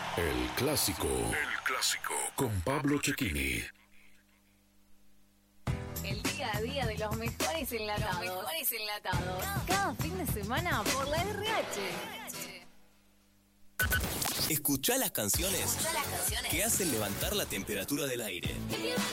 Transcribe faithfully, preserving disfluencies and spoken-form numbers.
El clásico. El clásico. Con Pablo Cecchini. El día a día de los mejores enlatados. Los mejores enlatados. Cada fin de semana por la R H. Escuchá las canciones, Escuchá las canciones que hacen levantar la temperatura del aire.